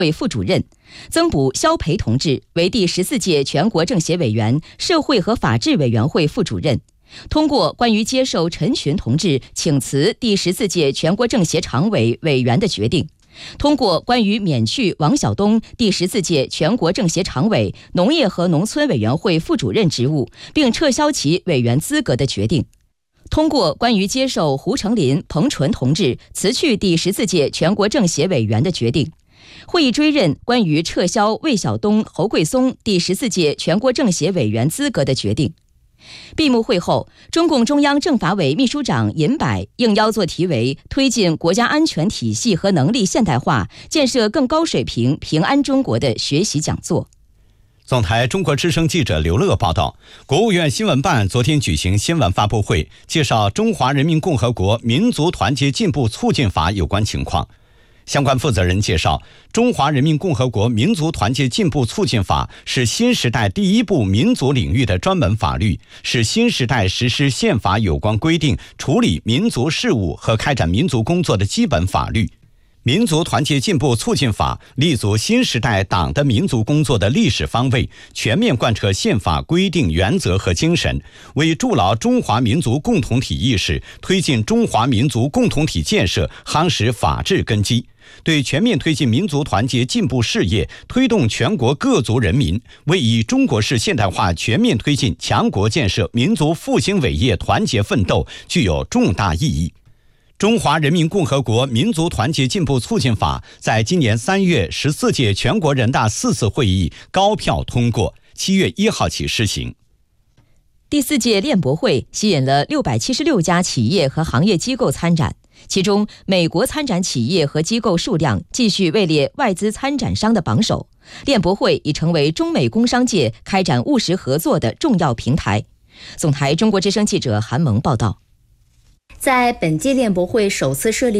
会副主任，增补肖培同志为第14届全国政协委员、社会和法制委员会副主任。通过关于接受陈群同志请辞第14届全国政协常委委员的决定。通过关于免去王晓东第14届全国政协常委、农业和农村委员会副主任职务，并撤销其委员资格的决定。通过关于接受胡成林、彭纯同志辞去第14届全国政协委员的决定。会议追认关于撤销魏晓东、侯桂松第14届全国政协委员资格的决定。闭幕会后，中共中央政法委秘书长尹柏应邀作题为“推进国家安全体系和能力现代化，建设更高水平平安中国”的学习讲座。 总台中国之声记者刘乐报道，国务院新闻办昨天举行新闻发布会，介绍《中华人民共和国民族团结进步促进法》有关情况。相关负责人介绍，《中华人民共和国民族团结进步促进法》是新时代第一部民族领域的专门法律，是新时代实施宪法有关规定、处理民族事务和开展民族工作的基本法律。民族团结进步促进法立足新时代党的民族工作的历史方位，全面贯彻宪法规定原则和精神，为筑牢中华民族共同体意识，推进中华民族共同体建设夯实法治根基，对全面推进民族团结进步事业，推动全国各族人民为以中国式现代化全面推进强国建设民族复兴伟业团结奋斗具有重大意义。中华人民共和国民族团结进步促进法在今年3月14届全国人大4次会议高票通过，7月1号起施行。 第4届链博会吸引了676家企业和行业机构参展，其中美国参展企业和机构数量继续位列外资参展商的榜首。链博会已成为中美工商界开展务实合作的重要平台。总台中国之声记者韩萌报道。 在本届链博会首次设立